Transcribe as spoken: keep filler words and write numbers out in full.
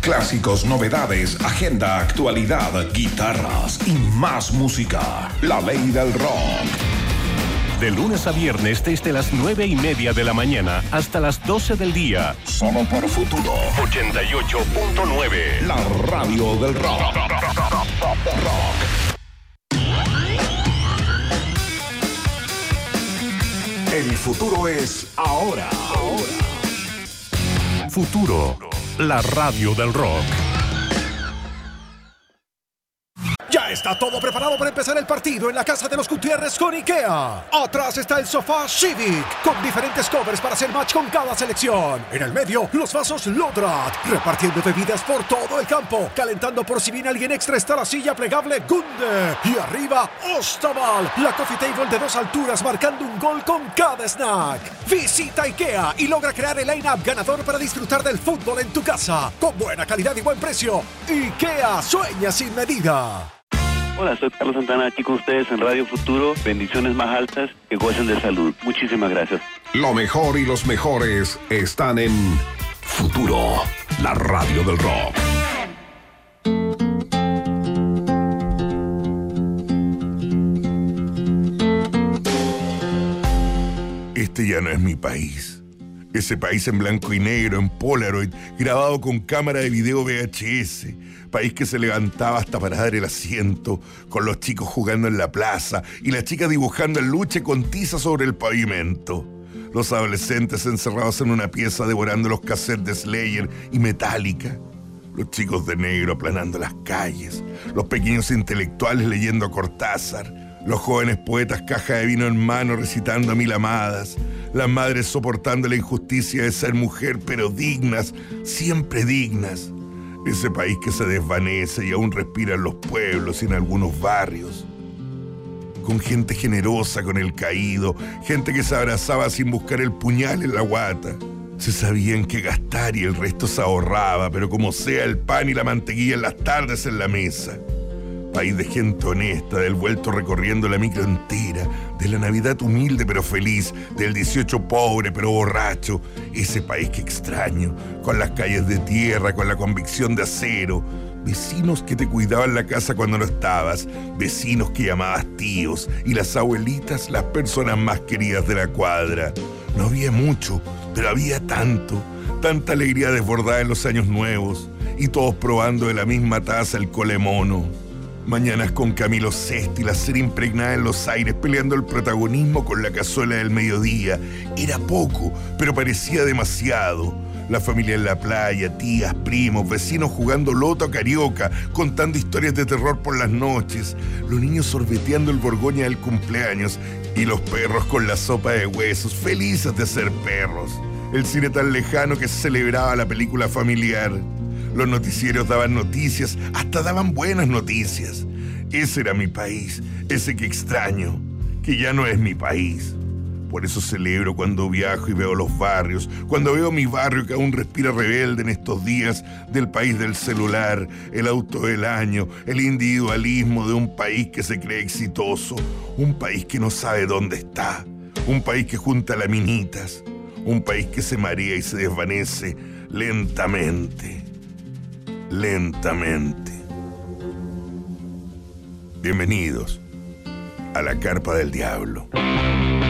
Clásicos, novedades, agenda, actualidad, guitarras y más música. La ley del rock. De lunes a viernes desde las nueve y media de la mañana hasta las doce del día. Solo por Futuro. ochenta y ocho punto nueve. La radio del rock. Rock. El futuro es ahora. Ahora. Futuro. La radio del rock. Ya está todo preparado para empezar el partido en la casa de los Gutiérrez con IKEA. Atrás está el sofá Civic, con diferentes covers para hacer match con cada selección. En el medio, los vasos Lodrat, repartiendo bebidas por todo el campo. Calentando por si viene alguien extra está la silla plegable Gunde. Y arriba, Ostaval, la coffee table de dos alturas marcando un gol con cada snack. Visita IKEA y logra crear el line-up ganador para disfrutar del fútbol en tu casa. Con buena calidad y buen precio. IKEA, sueña sin medida. Hola, soy Carlos Santana, aquí con ustedes en Radio Futuro. Bendiciones más altas, que gocen de salud. Muchísimas gracias. Lo mejor y los mejores están en Futuro, la radio del rock. Este ya no es mi país. Ese país en blanco y negro, en Polaroid, grabado con cámara de video V H S. País que se levantaba hasta para dar el asiento, con los chicos jugando en la plaza y las chicas dibujando el luche con tiza sobre el pavimento. Los adolescentes encerrados en una pieza devorando los cassettes de Slayer y Metallica. Los chicos de negro aplanando las calles. Los pequeños intelectuales leyendo a Cortázar. Los jóvenes poetas caja de vino en mano recitando a mil amadas. Las madres soportando la injusticia de ser mujer, pero dignas, siempre dignas. Ese país que se desvanece y aún respira en los pueblos y en algunos barrios. Con gente generosa con el caído, gente que se abrazaba sin buscar el puñal en la guata. Se sabían qué gastar y el resto se ahorraba, pero como sea el pan y la mantequilla en las tardes en la mesa. País de gente honesta, del vuelto recorriendo la micro entera, de la Navidad humilde pero feliz, del dieciocho pobre pero borracho. Ese país que extraño, con las calles de tierra, con la convicción de acero. Vecinos que te cuidaban la casa cuando no estabas, vecinos que llamabas tíos, y las abuelitas las personas más queridas de la cuadra. No había mucho, pero había tanto, tanta alegría desbordada en los años nuevos, y todos probando de la misma taza el colemono. Mañanas con Camilo Sesto y la serie impregnada en los aires, peleando el protagonismo con la cazuela del mediodía. Era poco, pero parecía demasiado. La familia en la playa, tías, primos, vecinos jugando loto carioca, contando historias de terror por las noches. Los niños sorbeteando el Borgoña del cumpleaños y los perros con la sopa de huesos, felices de ser perros. El cine tan lejano que se celebraba la película familiar. Los noticieros daban noticias, hasta daban buenas noticias. Ese era mi país, ese que extraño, que ya no es mi país. Por eso celebro cuando viajo y veo los barrios, cuando veo mi barrio que aún respira rebelde en estos días del país del celular, el auto del año, el individualismo de un país que se cree exitoso, un país que no sabe dónde está, un país que junta laminitas, un país que se marea y se desvanece lentamente. Lentamente. Bienvenidos a la Carpa del Diablo.